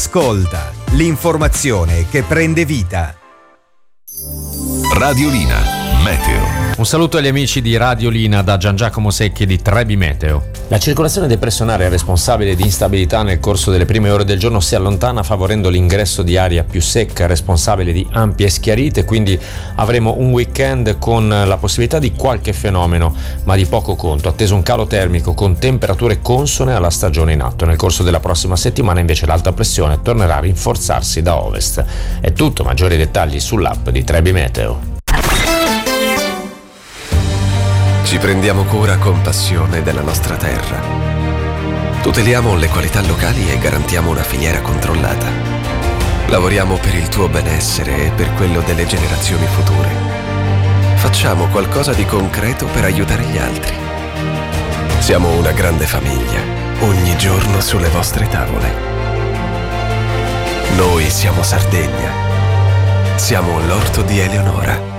ascolta, l'informazione che prende vita. Radiolina Meteo. Un saluto agli amici di Radiolina da Gian Giacomo Secchi di Trebi Meteo. La circolazione depressionale responsabile di instabilità nel corso delle prime ore del giorno si allontana, favorendo l'ingresso di aria più secca, responsabile di ampie schiarite, quindi avremo un weekend con la possibilità di qualche fenomeno, ma di poco conto, atteso un calo termico con temperature consone alla stagione in atto. Nel corso della prossima settimana invece l'alta pressione tornerà a rinforzarsi da ovest. È tutto, maggiori dettagli sull'app di Trebi Meteo. Ci prendiamo cura con passione della nostra terra. Tuteliamo le qualità locali e garantiamo una filiera controllata. Lavoriamo per il tuo benessere e per quello delle generazioni future. Facciamo qualcosa di concreto per aiutare gli altri. Siamo una grande famiglia, ogni giorno sulle vostre tavole. Noi siamo Sardegna. Siamo l'orto di Eleonora.